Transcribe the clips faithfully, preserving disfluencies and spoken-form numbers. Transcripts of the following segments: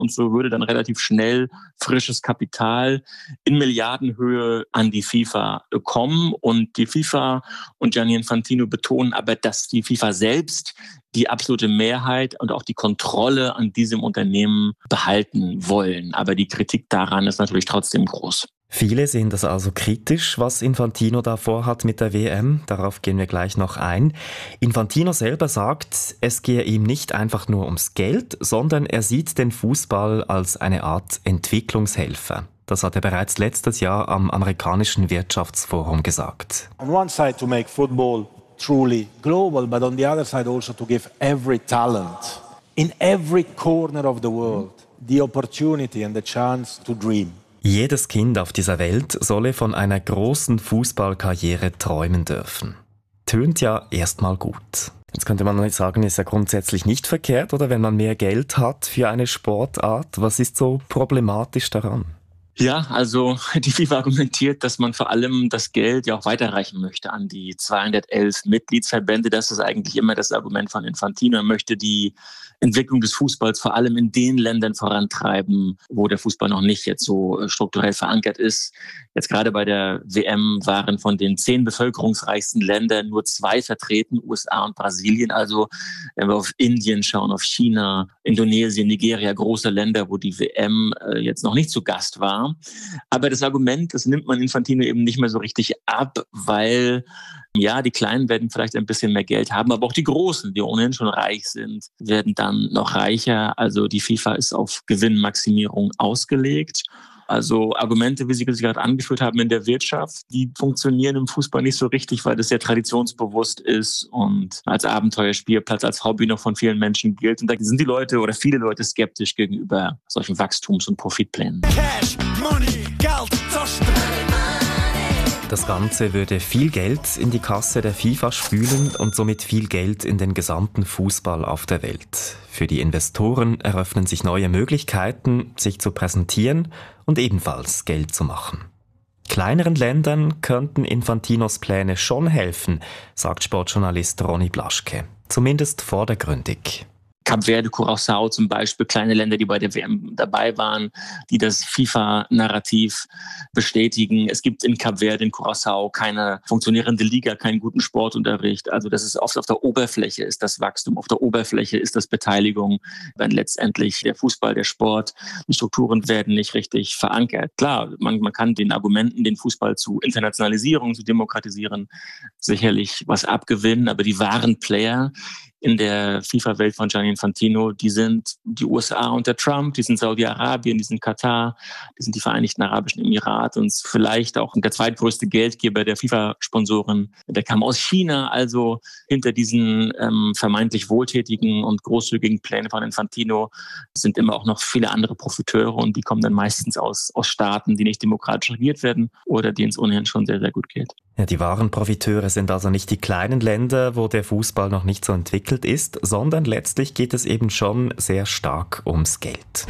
Und so würde dann relativ schnell frisches Kapital in Milliardenhöhe an die FIFA kommen. Und die FIFA und Gianni Infantino betonen aber, dass die FIFA selbst die absolute Mehrheit und auch die Kontrolle an diesem Unternehmen behalten wollen. Aber die Kritik daran ist natürlich trotzdem groß. Viele sehen das also kritisch, was Infantino da vorhat mit der W M. Darauf gehen wir gleich noch ein. Infantino selber sagt, es gehe ihm nicht einfach nur ums Geld, sondern er sieht den Fußball als eine Art Entwicklungshelfer. Das hat er bereits letztes Jahr am amerikanischen Wirtschaftsforum gesagt. On one side to make football truly global, but on the other side also to give every talent in every corner of the world the opportunity and the chance to dream. Jedes Kind auf dieser Welt solle von einer großen Fußballkarriere träumen dürfen. Tönt ja erstmal gut. Jetzt könnte man sagen, ist ja grundsätzlich nicht verkehrt, oder wenn man mehr Geld hat für eine Sportart. Was ist so problematisch daran? Ja, also die FIFA argumentiert, dass man vor allem das Geld ja auch weiterreichen möchte an die zweihundertelf Mitgliedsverbände. Das ist eigentlich immer das Argument von Infantino. Er möchte die Entwicklung des Fußballs vor allem in den Ländern vorantreiben, wo der Fußball noch nicht jetzt so strukturell verankert ist. Jetzt gerade bei der W M waren von den zehn bevölkerungsreichsten Ländern nur zwei vertreten, U S A und Brasilien. Also wenn wir auf Indien schauen, auf China, Indonesien, Nigeria, große Länder, wo die W M jetzt noch nicht zu Gast war. Aber das Argument, das nimmt man Infantino eben nicht mehr so richtig ab, weil ja, die Kleinen werden vielleicht ein bisschen mehr Geld haben, aber auch die Großen, die ohnehin schon reich sind, werden dann noch reicher. Also die FIFA ist auf Gewinnmaximierung ausgelegt. Also Argumente, wie Sie gerade angeführt haben in der Wirtschaft, die funktionieren im Fußball nicht so richtig, weil das sehr traditionsbewusst ist und als Abenteuerspielplatz, als Hobby noch von vielen Menschen gilt. Und da sind die Leute oder viele Leute skeptisch gegenüber solchen Wachstums- und Profitplänen. Cash, Money, Geld, Taschen. Das Ganze würde viel Geld in die Kasse der FIFA spülen und somit viel Geld in den gesamten Fußball auf der Welt. Für die Investoren eröffnen sich neue Möglichkeiten, sich zu präsentieren und ebenfalls Geld zu machen. Kleineren Ländern könnten Infantinos Pläne schon helfen, sagt Sportjournalist Ronny Blaschke. Zumindest vordergründig. Kap Verde, Curaçao zum Beispiel, kleine Länder, die bei der W M dabei waren, die das FIFA-Narrativ bestätigen. Es gibt in Kap Verde, in Curaçao keine funktionierende Liga, keinen guten Sportunterricht. Also das ist oft auf der Oberfläche ist das Wachstum, auf der Oberfläche ist das Beteiligung, wenn letztendlich der Fußball, der Sport, die Strukturen werden nicht richtig verankert. Klar, man, man kann den Argumenten, den Fußball zu internationalisieren, zu demokratisieren, sicherlich was abgewinnen, aber die wahren Player in der FIFA-Welt von Gianni Infantino, die sind die U S A unter Trump, die sind Saudi-Arabien, die sind Katar, die sind die Vereinigten Arabischen Emirate und vielleicht auch der zweitgrößte Geldgeber der FIFA-Sponsoren. Der kam aus China, also hinter diesen ähm, vermeintlich wohltätigen und großzügigen Plänen von Infantino sind immer auch noch viele andere Profiteure und die kommen dann meistens aus, aus Staaten, die nicht demokratisch regiert werden oder denen es ohnehin schon sehr, sehr gut geht. Ja, die wahren Profiteure sind also nicht die kleinen Länder, wo der Fußball noch nicht so entwickelt ist, sondern letztlich geht es eben schon sehr stark ums Geld.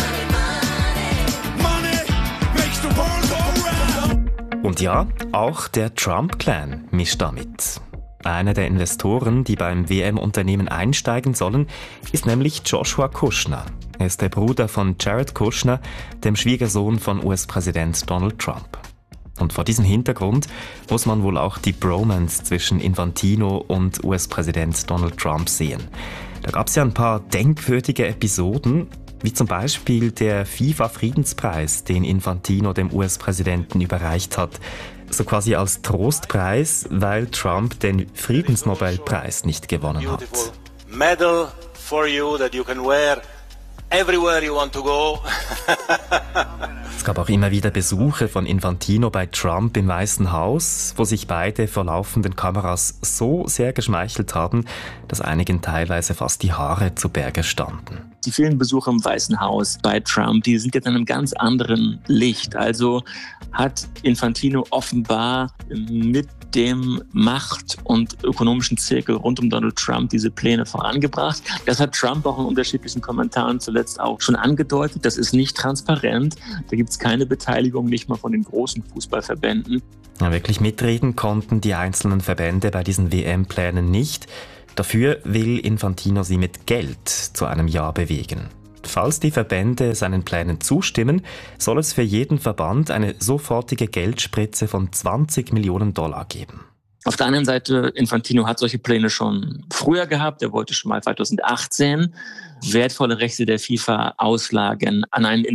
Und ja, auch der Trump-Clan mischt damit. Einer der Investoren, die beim W M-Unternehmen einsteigen sollen, ist nämlich Joshua Kushner. Er ist der Bruder von Jared Kushner, dem Schwiegersohn von U S-Präsident Donald Trump. Und vor diesem Hintergrund muss man wohl auch die Bromance zwischen Infantino und U S-Präsident Donald Trump sehen. Da gab es ja ein paar denkwürdige Episoden, wie zum Beispiel der FIFA-Friedenspreis, den Infantino dem U S-Präsidenten überreicht hat. So quasi als Trostpreis, weil Trump den Friedensnobelpreis nicht gewonnen hat. Medal for you that you can wear everywhere you want to go. Es gab auch immer wieder Besuche von Infantino bei Trump im Weißen Haus, wo sich beide vor laufenden Kameras so sehr geschmeichelt haben, dass einigen teilweise fast die Haare zu Berge standen. Die vielen Besuche im Weißen Haus bei Trump, die sind jetzt in einem ganz anderen Licht. Also hat Infantino offenbar mit dem Macht- und ökonomischen Zirkel rund um Donald Trump diese Pläne vorangebracht. Das hat Trump auch in unterschiedlichen Kommentaren zuletzt auch schon angedeutet. Das ist nicht transparent. Da gibt es keine Beteiligung, nicht mal von den großen Fußballverbänden. Ja, wirklich mitreden konnten die einzelnen Verbände bei diesen W M-Plänen nicht. Dafür will Infantino sie mit Geld zu einem Ja bewegen. Falls die Verbände seinen Plänen zustimmen, soll es für jeden Verband eine sofortige Geldspritze von zwanzig Millionen Dollar geben. Auf der anderen Seite, Infantino hat solche Pläne schon früher gehabt. Er wollte schon mal zweitausendachtzehn wertvolle Rechte der FIFA auslagern an ein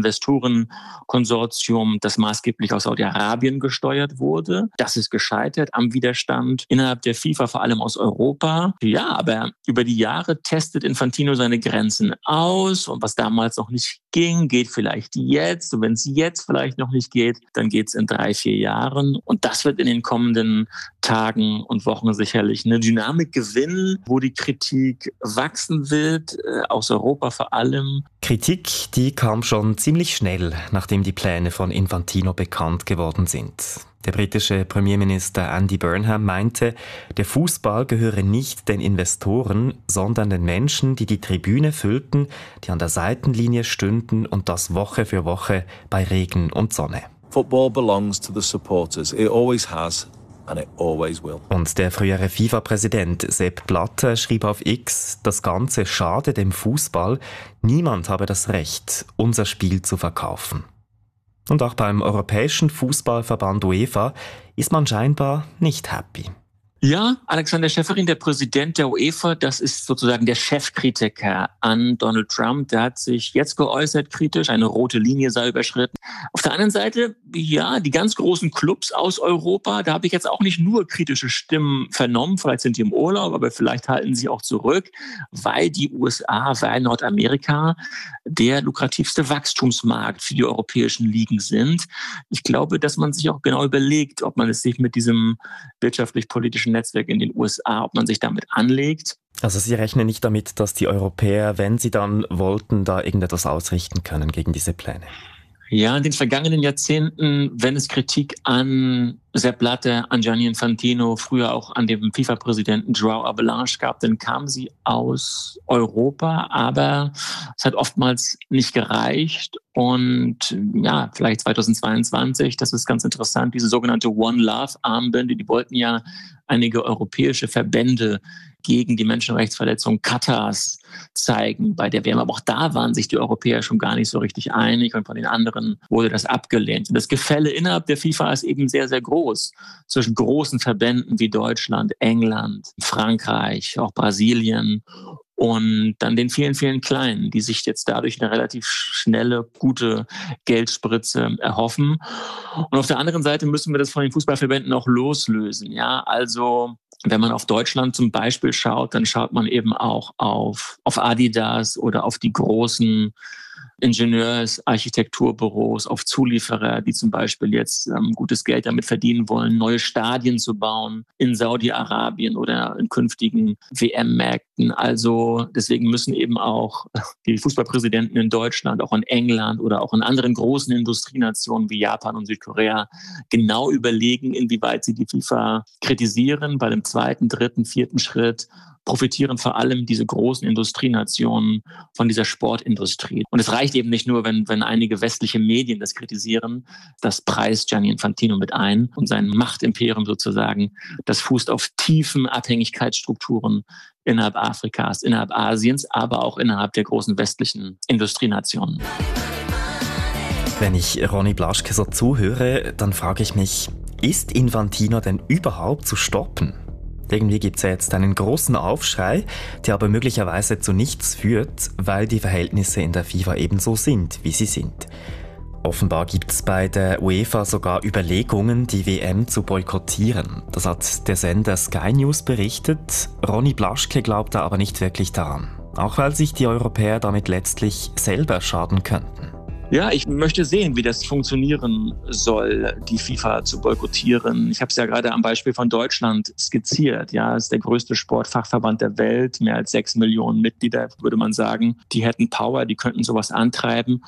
Investorenkonsortium, das maßgeblich aus Saudi-Arabien gesteuert wurde. Das ist gescheitert am Widerstand innerhalb der FIFA, vor allem aus Europa. Ja, aber über die Jahre testet Infantino seine Grenzen aus. Und was damals noch nicht ging, geht vielleicht jetzt. Und wenn es jetzt vielleicht noch nicht geht, dann geht es in drei, vier Jahren. Und das wird in den kommenden Tagen und Wochen sicherlich eine Dynamik gewinnen, wo die Kritik wachsen wird, äh, aus Europa vor allem. Kritik, die kam schon ziemlich schnell, nachdem die Pläne von Infantino bekannt geworden sind. Der britische Premierminister Andy Burnham meinte, der Fußball gehöre nicht den Investoren, sondern den Menschen, die die Tribüne füllten, die an der Seitenlinie stünden und das Woche für Woche bei Regen und Sonne. Football belongs to the supporters. It always has. And it always will. Und der frühere FIFA-Präsident Sepp Blatter schrieb auf X, das Ganze schade dem Fußball, niemand habe das Recht, unser Spiel zu verkaufen. Und auch beim Europäischen Fußballverband UEFA ist man scheinbar nicht happy. Ja, Alexander Schäferin, der Präsident der UEFA, das ist sozusagen der Chefkritiker an Donald Trump. Der hat sich jetzt geäußert kritisch, eine rote Linie sei überschritten. Auf der anderen Seite, ja, die ganz großen Clubs aus Europa, da habe ich jetzt auch nicht nur kritische Stimmen vernommen. Vielleicht sind die im Urlaub, aber vielleicht halten sie auch zurück, weil die U S A, weil Nordamerika der lukrativste Wachstumsmarkt für die europäischen Ligen sind. Ich glaube, dass man sich auch genau überlegt, ob man es sich mit diesem wirtschaftlich-politischen Netzwerk in den U S A, ob man sich damit anlegt. Also Sie rechnen nicht damit, dass die Europäer, wenn sie dann wollten, da irgendetwas ausrichten können gegen diese Pläne? Ja, in den vergangenen Jahrzehnten, wenn es Kritik an Sepp Blatter, an Gianni Infantino, früher auch an dem FIFA-Präsidenten João Avalanche gab, dann kam sie aus Europa, aber es hat oftmals nicht gereicht. Und ja, vielleicht zweitausendzweiundzwanzig, das ist ganz interessant, diese sogenannte One Love-Armbinde, die wollten ja einige europäische Verbände gegen die Menschenrechtsverletzung Katars zeigen bei der W M. Aber auch da waren sich die Europäer schon gar nicht so richtig einig und von den anderen wurde das abgelehnt. Und das Gefälle innerhalb der FIFA ist eben sehr, sehr groß zwischen großen Verbänden wie Deutschland, England, Frankreich, auch Brasilien und dann den vielen, vielen Kleinen, die sich jetzt dadurch eine relativ schnelle, gute Geldspritze erhoffen. Und auf der anderen Seite müssen wir das von den Fußballverbänden auch loslösen. Ja, also wenn man auf Deutschland zum Beispiel schaut, dann schaut man eben auch auf, auf Adidas oder auf die großen Ingenieurs-, Architekturbüros, auf Zulieferer, die zum Beispiel jetzt ähm, gutes Geld damit verdienen wollen, neue Stadien zu bauen in Saudi-Arabien oder in künftigen W M-Märkten. Also deswegen müssen eben auch die Fußballpräsidenten in Deutschland, auch in England oder auch in anderen großen Industrienationen wie Japan und Südkorea genau überlegen, inwieweit sie die FIFA kritisieren. Bei dem zweiten, dritten, vierten Schritt profitieren vor allem diese großen Industrienationen von dieser Sportindustrie. Und es reicht eben nicht nur, wenn, wenn einige westliche Medien das kritisieren. Das preist Gianni Infantino mit ein und sein Machtimperium sozusagen, das fußt auf tiefen Abhängigkeitsstrukturen innerhalb Afrikas, innerhalb Asiens, aber auch innerhalb der großen westlichen Industrienationen. Wenn ich Ronny Blaschke so zuhöre, dann frage ich mich, ist Infantino denn überhaupt zu stoppen? Irgendwie gibt es ja jetzt einen großen Aufschrei, der aber möglicherweise zu nichts führt, weil die Verhältnisse in der FIFA eben so sind, wie sie sind. Offenbar gibt es bei der UEFA sogar Überlegungen, die W M zu boykottieren. Das hat der Sender Sky News berichtet. Ronny Blaschke glaubt da aber nicht wirklich daran. Auch weil sich die Europäer damit letztlich selber schaden könnten. Ja, ich möchte sehen, wie das funktionieren soll, die FIFA zu boykottieren. Ich habe es ja gerade am Beispiel von Deutschland skizziert. Ja, es ist der größte Sportfachverband der Welt, mehr als sechs Millionen Mitglieder, würde man sagen. Die hätten Power, die könnten sowas antreiben.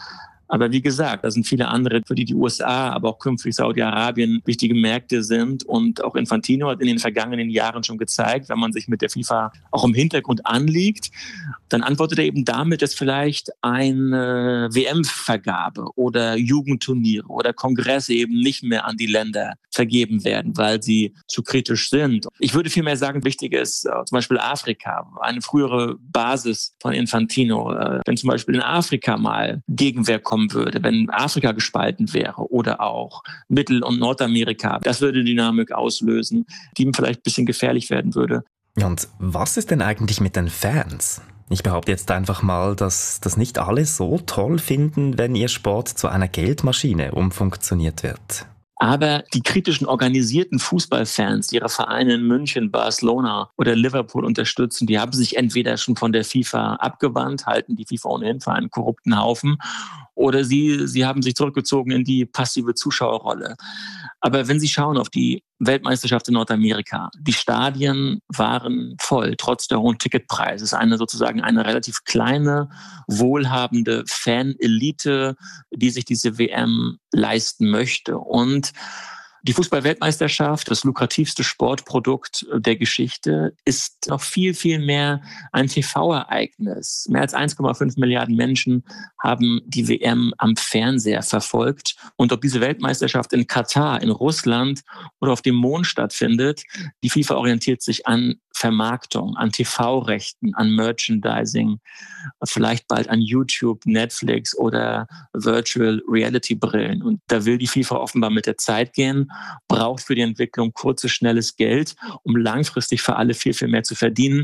Aber wie gesagt, da sind viele andere, für die die U S A, aber auch künftig Saudi-Arabien wichtige Märkte sind. Und auch Infantino hat in den vergangenen Jahren schon gezeigt, wenn man sich mit der FIFA auch im Hintergrund anliegt, dann antwortet er eben damit, dass vielleicht eine W M-Vergabe oder Jugendturniere oder Kongresse eben nicht mehr an die Länder vergeben werden, weil sie zu kritisch sind. Ich würde vielmehr sagen, wichtig ist äh, zum Beispiel Afrika, eine frühere Basis von Infantino. Äh, wenn zum Beispiel in Afrika mal Gegenwehr kommen würde, wenn Afrika gespalten wäre oder auch Mittel- und Nordamerika, das würde Dynamik auslösen, die ihm vielleicht ein bisschen gefährlich werden würde. Und was ist denn eigentlich mit den Fans? Ich behaupte jetzt einfach mal, dass das nicht alle so toll finden, wenn ihr Sport zu einer Geldmaschine umfunktioniert wird. Aber die kritischen organisierten Fußballfans, die ihre Vereine in München, Barcelona oder Liverpool unterstützen, die haben sich entweder schon von der FIFA abgewandt, halten die FIFA ohnehin für einen korrupten Haufen, oder sie, sie haben sich zurückgezogen in die passive Zuschauerrolle. Aber wenn Sie schauen auf die Weltmeisterschaft in Nordamerika, die Stadien waren voll, trotz der hohen Ticketpreise. Es ist eine sozusagen eine relativ kleine, wohlhabende Fan-Elite, die sich diese W M leisten möchte. Und die Fußball-Weltmeisterschaft, das lukrativste Sportprodukt der Geschichte, ist noch viel, viel mehr ein T V-Ereignis. Mehr als eins Komma fünf Milliarden Menschen haben die W M am Fernseher verfolgt. Und ob diese Weltmeisterschaft in Katar, in Russland oder auf dem Mond stattfindet, die FIFA orientiert sich an Vermarktung, an T V-Rechten, an Merchandising, vielleicht bald an YouTube, Netflix oder Virtual Reality-Brillen. Und da will die FIFA offenbar mit der Zeit gehen, braucht für die Entwicklung kurzes, schnelles Geld, um langfristig für alle viel, viel mehr zu verdienen.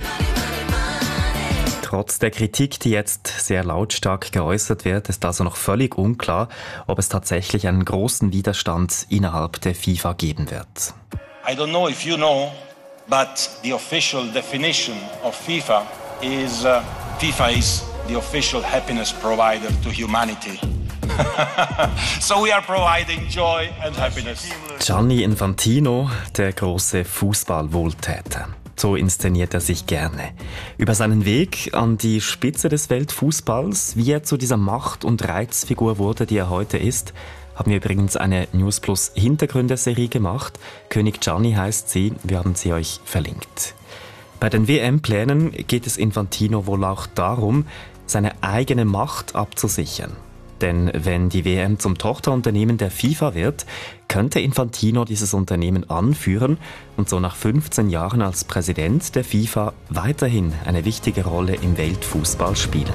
Trotz der Kritik, die jetzt sehr lautstark geäußert wird, ist also noch völlig unklar, ob es tatsächlich einen großen Widerstand innerhalb der FIFA geben wird. I don't know if you know, but the official definition of FIFA is uh, FIFA is the official happiness provider to humanity. So we are providing joy and happiness. Gianni Infantino, der große Fußballwohltäter. So inszeniert er sich gerne. Über seinen Weg an die Spitze des Weltfußballs, wie er zu dieser Macht- und Reizfigur wurde, die er heute ist, haben wir übrigens eine News Plus Hintergründe-Serie gemacht. König Gianni heißt sie, wir haben sie euch verlinkt. Bei den W M-Plänen geht es Infantino wohl auch darum, seine eigene Macht abzusichern. Denn wenn die W M zum Tochterunternehmen der FIFA wird, könnte Infantino dieses Unternehmen anführen und so nach fünfzehn Jahren als Präsident der FIFA weiterhin eine wichtige Rolle im Weltfußball spielen.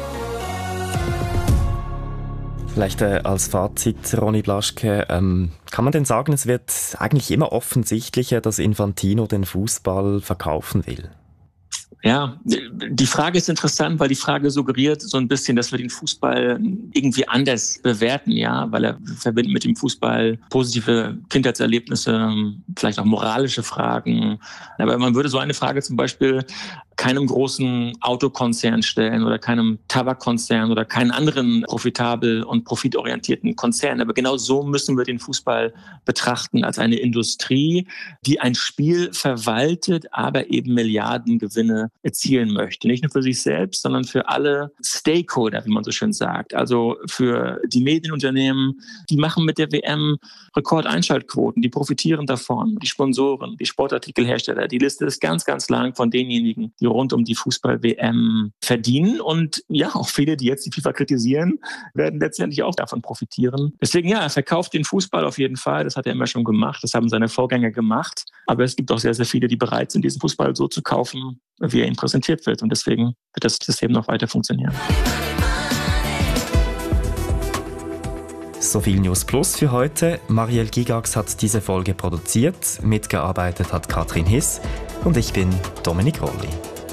Vielleicht äh, als Fazit, Ronny Blaschke, ähm, kann man denn sagen, es wird eigentlich immer offensichtlicher, dass Infantino den Fußball verkaufen will? Ja, die Frage ist interessant, weil die Frage suggeriert so ein bisschen, dass wir den Fußball irgendwie anders bewerten, ja, weil er verbindet mit dem Fußball positive Kindheitserlebnisse, vielleicht auch moralische Fragen. Aber man würde so eine Frage zum Beispiel keinem großen Autokonzern stellen oder keinem Tabakkonzern oder keinen anderen profitabel und profitorientierten Konzern. Aber genau so müssen wir den Fußball betrachten, als eine Industrie, die ein Spiel verwaltet, aber eben Milliardengewinne erzielen möchte. Nicht nur für sich selbst, sondern für alle Stakeholder, wie man so schön sagt. Also für die Medienunternehmen, die machen mit der W M Rekordeinschaltquoten, die profitieren davon, die Sponsoren, die Sportartikelhersteller. Die Liste ist ganz, ganz lang von denjenigen, die rund um die Fußball-W M verdienen. Und ja, auch viele, die jetzt die FIFA kritisieren, werden letztendlich auch davon profitieren. Deswegen ja, er verkauft den Fußball auf jeden Fall. Das hat er immer schon gemacht. Das haben seine Vorgänger gemacht. Aber es gibt auch sehr, sehr viele, die bereit sind, diesen Fußball so zu kaufen, wie er ihm präsentiert wird. Und deswegen wird das System noch weiter funktionieren. So viel News Plus für heute. Marielle Gigax hat diese Folge produziert. Mitgearbeitet hat Katrin Hiss. Und ich bin Dominik Rolli.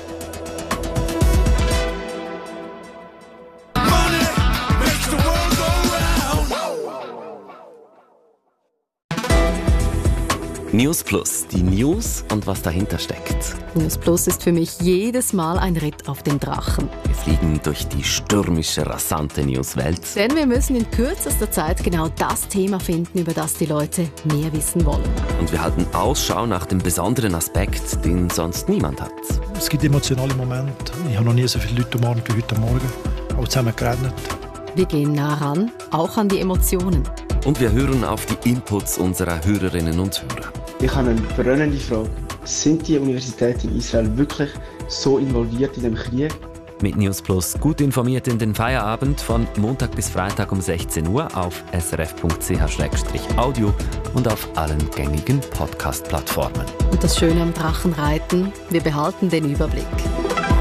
News Plus, die News und was dahinter steckt. News Plus ist für mich jedes Mal ein Ritt auf den Drachen. Wir fliegen durch die stürmische, rasante Newswelt. Denn wir müssen in kürzester Zeit genau das Thema finden, über das die Leute mehr wissen wollen. Und wir halten Ausschau nach dem besonderen Aspekt, den sonst niemand hat. Es gibt emotionale Momente. Ich habe noch nie so viele Leute umarmt wie heute Morgen. Auch zusammen geredet. Wir gehen nah ran, auch an die Emotionen. Und wir hören auf die Inputs unserer Hörerinnen und Hörer. Ich habe eine brennende Frage. Sind die Universitäten in Israel wirklich so involviert in dem Krieg? Mit News Plus gut informiert in den Feierabend von Montag bis Freitag um sechzehn Uhr auf srf punkt c h slash audio und auf allen gängigen Podcast-Plattformen. Und das Schöne am Drachenreiten, wir behalten den Überblick.